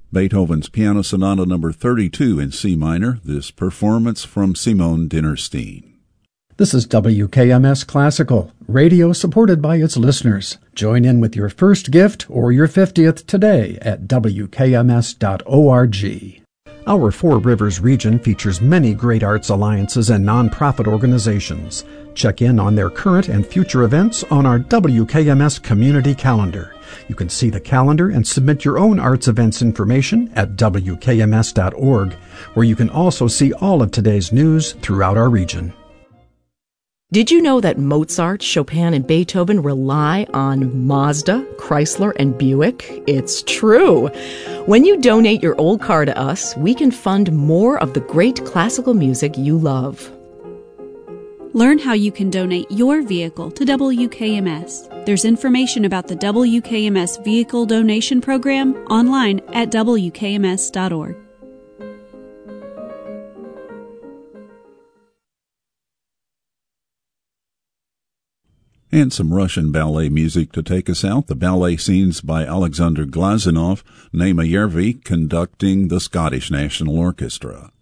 Beethoven's Piano Sonata No. 32 in C minor, this performance from Simone Dinnerstein. This is WKMS Classical, radio supported by its listeners. Join in with your first gift or your 50th today at WKMS.org. Our Four Rivers region features many great arts alliances and nonprofit organizations. Check in on their current and future events on our WKMS community calendar. You can see the calendar and submit your own arts events information at WKMS.org, where you can also see all of today's news throughout our region. Did you know that Mozart, Chopin, and Beethoven rely on Mazda, Chrysler, and Buick? It's true. When you donate your old car to us, we can fund more of the great classical music you love. Learn how you can donate your vehicle to WKMS. There's information about the WKMS Vehicle Donation Program online at WKMS.org. And some Russian ballet music to take us out. The ballet scenes by Alexander Glazunov, Naima Yervi conducting the Scottish National Orchestra.